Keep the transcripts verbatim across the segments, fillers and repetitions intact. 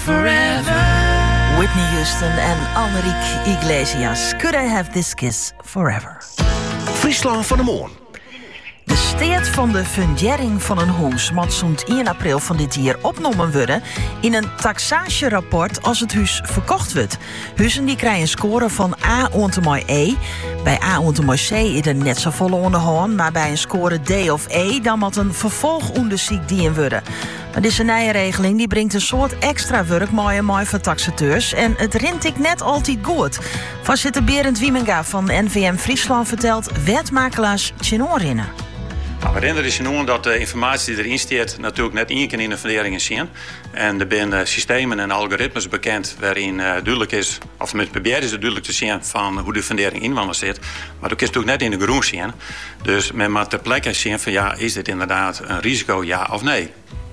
forever. Whitney Houston en Enrique Iglesias. Could I have this kiss forever? Friesland van de Moon. De steed van de fundering van een huis moet zo'n één april van dit jaar opgenomen worden in een taxatierapport als het huis verkocht wordt. Huizen die krijgen een score van A onder mooi E. Bij A onder mooi C is er net zo volle onderhoorn, maar bij een score D of E dan moet een vervolgonderzoek dienen worden. Maar deze nieuwe regeling die brengt een soort extra werk mooi en mooi voor taxateurs en het rint ik net altijd goed. Voorzitter Berend Wiemenga van N V M Friesland vertelt wetmakelaars tjenoorinnen. Nou, we herinneren je nu dat de informatie die erin staat natuurlijk net één keer in de funderingen zien. En er zijn uh, systemen en algoritmes bekend waarin uh, duidelijk is, of tenminste probeert is het duidelijk te zien van hoe de fundering inwandelen zit. Maar ook is het ook net in de groen zien. Dus men moet ter plekke zien van ja, is dit inderdaad een risico, ja of nee?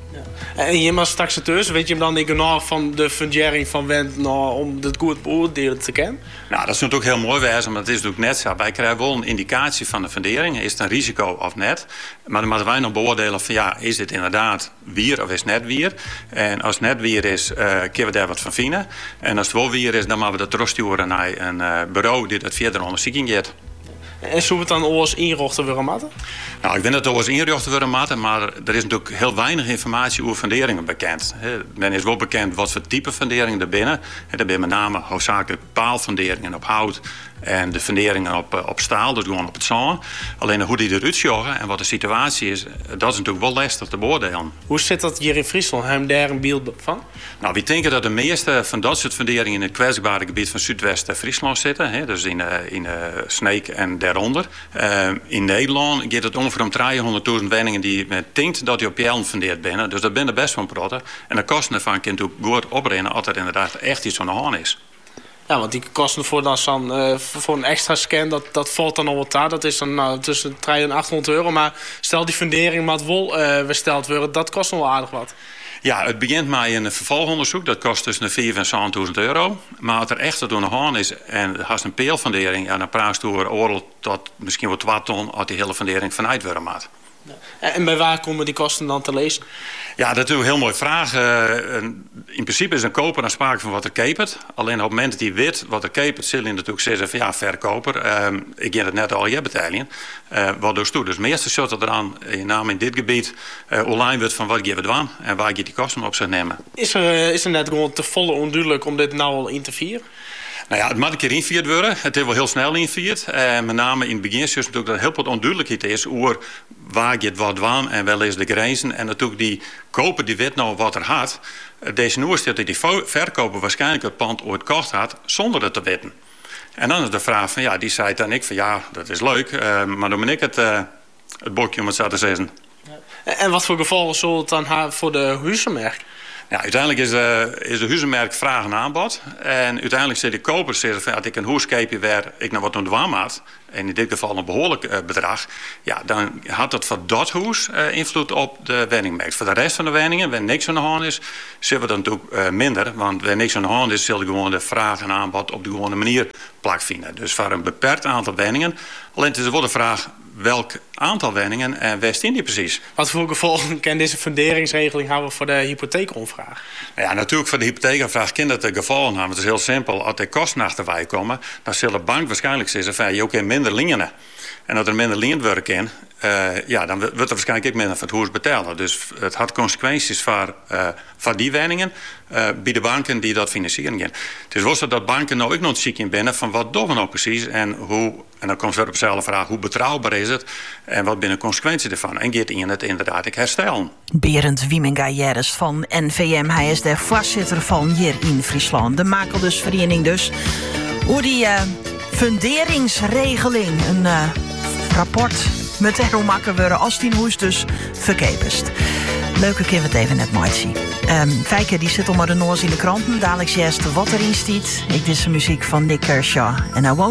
En je als taxateurs, weet je hem dan niet genoeg van de fundering van Wendt nou, om dit goed beoordelen te kennen? Nou, dat is natuurlijk heel mooi wijze, maar het is natuurlijk net zo. Wij krijgen wel een indicatie van de fundering. Is het een risico of net? Maar dan moeten wij nog beoordelen van ja, is dit inderdaad wier of is het net wier? En als het net wier is, uh, kunnen we daar wat van vinden. En als het wel wier is, dan moeten we dat terugsturen naar een uh, bureau die dat verder onderzoeking geeft. En zou het dan oors inrichten willen maken? Nou, ik denk dat het oors inrichten willen maken, maar er is natuurlijk heel weinig informatie over funderingen bekend. Men is wel bekend wat voor type funderingen er binnen. Er zijn met name hoofdzakelijk paalfunderingen op hout en de funderingen op, op staal, dus gewoon op het zand. Alleen hoe die eruit zorgen en wat de situatie is, dat is natuurlijk wel lastig te beoordelen. Hoe zit dat hier in Friesland? Hebben we daar een beeld van? Nou, we denken dat de meeste van dat soort funderingen in het kwetsbare gebied van Zuidwest-Friesland zitten. Hè, dus in, uh, in uh, Sneek en daaronder. Uh, in Nederland gaat het ongeveer om driehonderdduizend woningen die men denkt dat die op Jellen fundeerd binnen. Dus dat ben er best van protten. En de kosten ervan kunnen natuurlijk goed opbrengen als er inderdaad echt iets aan de hand is. Ja, want die kosten voor, dan, uh, voor een extra scan, dat, dat valt dan al wat aan. Dat is dan nou, tussen driehonderd en achthonderd euro. Maar stel die fundering moet wel uh, besteld worden, dat kost nog wel aardig wat. Ja, het begint met een vervolgonderzoek. Dat kost tussen de vijf en zevenduizend euro. Maar als er echt wat aan de hand is en er is een peelfundering, ja, dan praat je over oorlog tot misschien wel twee ton als die hele fundering vanuit worden maakt. En bij waar komen die kosten dan te lezen? Ja, dat is natuurlijk een heel mooie vraag. Uh, in principe is een koper aan sprake van wat er kepert. Alleen op het moment dat hij weet wat er kepert, zul je natuurlijk zeggen van ja, verkoper. Uh, ik heb het net al je betalingen. Uh, wat dus toe. Dus meestal zult er dan, in name in dit gebied, uh, online wordt van wat geven we aan en waar je die kosten op zich nemen. Is er, is er net gewoon te volle onduidelijk om dit nou al in te vieren? Nou ja, het moet een keer invierd worden. Het is wel heel snel invierd. Uh, met name in het begin is natuurlijk dat heel veel onduidelijkheid is over waar je het wat aan en wel is de grenzen. En natuurlijk die koper die weet nou wat er had. Deze nieuwe stelt dat die verkoper waarschijnlijk het pand ooit kocht had zonder het te weten. En dan is de vraag van ja, die zei dan ik van ja, dat is leuk, uh, maar dan ben ik het, uh, het bokje om het zo te zeggen. En wat voor gevolgen zal het dan hebben voor de huizenmerk? Ja, uiteindelijk is, uh, is de huizenmerk vraag en aanbod. En uiteindelijk zit de koper zeggen van als ik een huiskeepje waar ik nou wat aan de waan had, en in dit geval een behoorlijk uh, bedrag, ja, dan had dat voor dat huis uh, invloed op de woningmarkt. Voor de rest van de woningen, waar niks aan de hand is, zullen we dan natuurlijk uh, minder. Want waar niks aan de hand is, zullen gewoon de vraag en aanbod op de gewone manier plaatsvinden. Dus voor een beperkt aantal woningen. Alleen het is wel de vraag welk aantal woningen en waar staan die precies. Wat voor gevolgen kan deze funderingsregeling hebben voor de hypotheekonvraag? Nou ja, natuurlijk voor de hypotheekonvraag kan dat de gevolgen hebben. Het is heel simpel. Als er kosten achterbij komen, dan zal de bank waarschijnlijk zeggen van je ook in minder lenen. En dat er minder leenwerk in, uh, ja, dan wordt er waarschijnlijk ook minder van het huis betalen. Dus het had consequenties voor, uh, voor die woningen uh, bij de banken die dat financieren gaan. Het is wel zo dat banken nou ook nog ziek in binnen van wat doen we nou precies en hoe, en dan komt weer op dezelfde vraag, hoe betrouwbaar is het en wat zijn de consequenties ervan? En gaat in het inderdaad ik herstellen. Berend Wiemenga van N V M, hij is de voorzitter van hier in Friesland. De Makeldusvereniging dus. Hoe die uh, funderingsregeling, een uh, rapport met hoe maken worden als die hoes dus verkepest. Leuke keer wat even net mooi zien. Um, Fijke die zit onder de noors in de kranten. Dadelijk juist wat erin stiet. Ik dit is de muziek van Nick Kershaw. En I won't